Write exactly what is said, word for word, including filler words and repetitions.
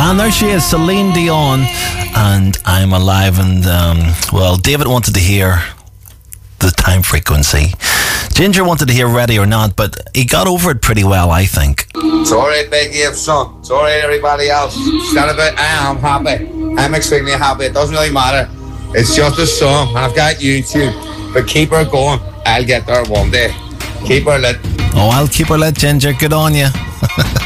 And there she is, Celine Dion, and I'm Alive. And um, well, David wanted to hear the time frequency. Ginger wanted to hear Ready or Not, but he got over it pretty well, I think. It's alright, Becky, if son. It's alright, everybody else. Stand about, I am happy. I'm extremely happy. It doesn't really matter. It's just a song. I've got YouTube. But keep her going. I'll get there one day. Keep her lit. Oh, I'll keep her lit, Ginger. Good on you.